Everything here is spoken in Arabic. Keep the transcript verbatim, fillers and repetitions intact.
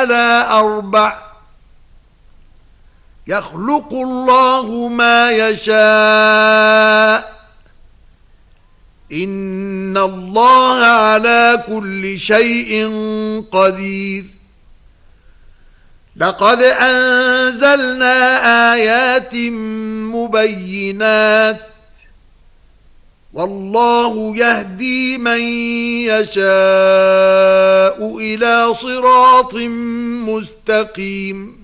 على أربع يخلق الله ما يشاء إن الله على كل شيء قدير لقد أنزلنا آيات مبينات والله يهدي من يشاء إلى صراط مستقيم